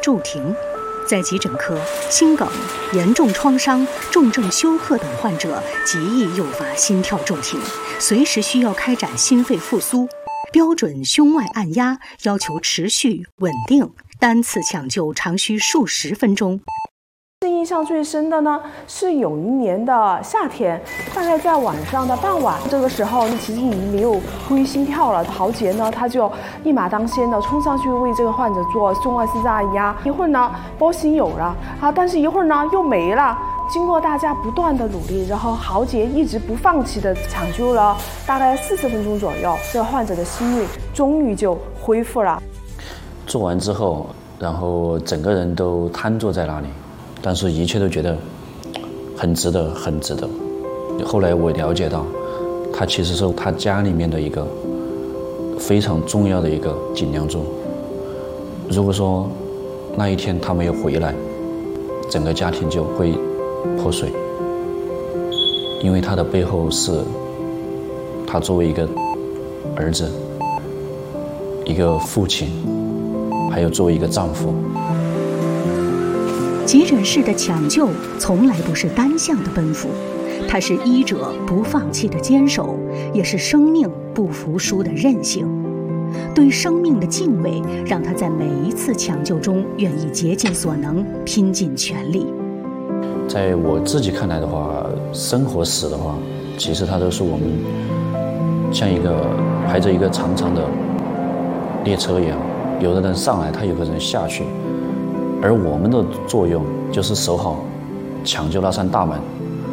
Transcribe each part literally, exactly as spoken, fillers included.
骤停。在急诊科，心梗、严重创伤、重症休克等患者极易诱发心跳骤停，随时需要开展心肺复苏。标准胸外按压要求持续稳定，单次抢救常需数十分钟。 印象最深的呢，是有一年的夏天，大概在晚上的傍晚，这个时候其实已经没有呼吸心跳了。豪杰呢，他就一马当先的冲上去为这个患者做胸外四张按压。一会儿呢，波心有了啊，但是一会儿呢又没了。经过大家不断的努力，然后豪杰一直不放弃的抢救了大概四十分钟左右，这个患者的心率终于就恢复了。 做完之后，然后整个人都瘫坐在那里。但是一切都觉得很值得，很值得。后来我了解到，他其实是他家里面的一个非常重要的一个顶梁柱。如果说那一天他没有回来，整个家庭就会破碎。因为他的背后是他作为一个儿子、一个父亲，还有作为一个丈夫。 急诊室的抢救从来不是单向的奔赴，它是医者不放弃的坚守，也是生命不服输的韧性。对生命的敬畏，让他在每一次抢救中愿意竭尽所能，拼尽全力。 在我自己看来的话，生和死的话，其实它都是我们像一个排着一个长长的列车一样，有的人上来，他有个人下去。而我们的作用就是守好抢救那扇大门。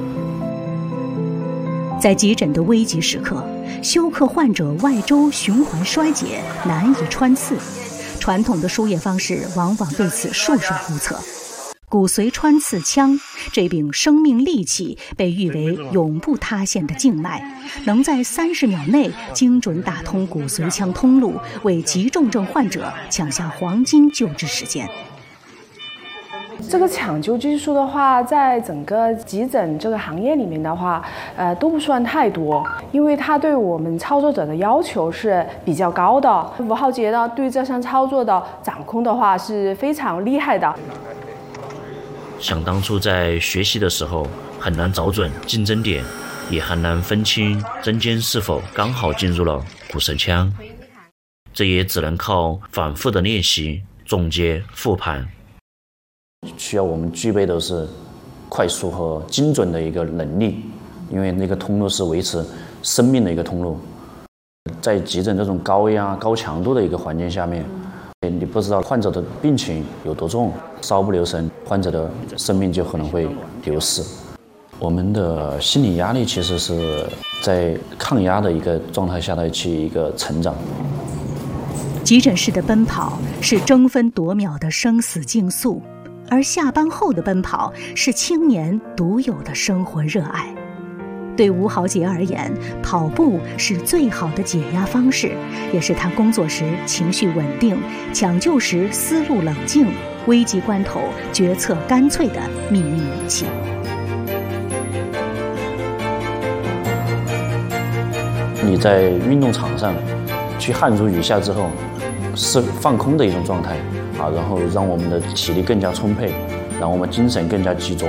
在急诊的危急时刻，休克患者外周循环衰竭，难以穿刺，传统的输液方式往往对此束手无策。骨髓穿刺枪这柄生命利器被誉为永不塌陷的静脉，能在三十秒内精准打通骨髓腔通路，为急重症患者抢下黄金救治时间。 这个抢救技术的话，在整个急诊这个行业里面的话，呃，都不算太多，因为它对我们操作者的要求是比较高的。吴浩杰呢，对这项操作的掌控的话是非常厉害的。 想当初在学习的时候，很难找准进针点，也很难分清针尖是否刚好进入了骨髓腔，这也只能靠反复的练习、总结、复盘。 需要我们具备的是快速和精准的一个能力，因为那个通路是维持生命的一个通路。在急诊这种高压、高强度的一个环境下面，你不知道患者的病情有多重，稍不留神，患者的生命就可能会流逝。我们的心理压力其实是在抗压的一个状态下的去一个成长。 急诊室的奔跑是争分夺秒的生死竞速，而下班后的奔跑是青年独有的生活热爱。对吴豪杰而言，跑步是最好的解压方式，也是他工作时情绪稳定、抢救时思路冷静、危急关头决策干脆的秘密武器。 你在运动场上去汗如雨下之后，是放空的一种状态啊，然后让我们的体力更加充沛，让我们精神更加集中。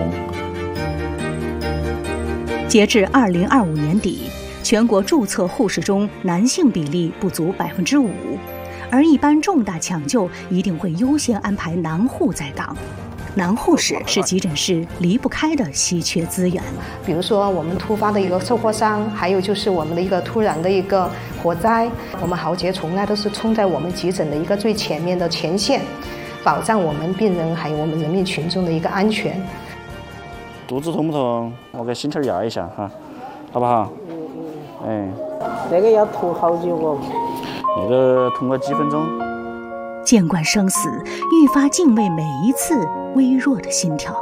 截至二零二五年底，全国注册护士中男性比例不足百分之五，而一般重大抢救一定会优先安排男护在岗。男护士是急诊室离不开的稀缺资源。 比如说我们突发的一个受挫伤，还有就是我们的一个突然的一个火灾，我们豪杰从来都是冲在我们急诊的一个最前面的前线，保障我们病人还有我们人民群众的一个安全。 肚子痛不痛？我给心跳压一下哈，好不好？嗯嗯。哎， 那个要痛好久哦。 那个痛个几分钟。 见惯生死，愈发敬畏每一次微弱的心跳。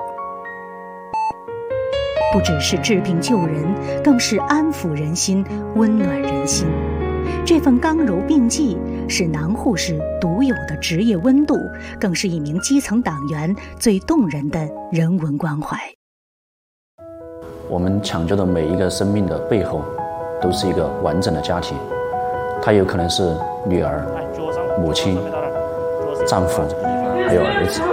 不只是治病救人，更是安抚人心、温暖人心。这份刚柔并济是男护士独有的职业温度，更是一名基层党员最动人的人文关怀。 我们抢救的每一个生命的背后，都是一个完整的家庭。他有可能是女儿、母亲、丈夫，还有儿子。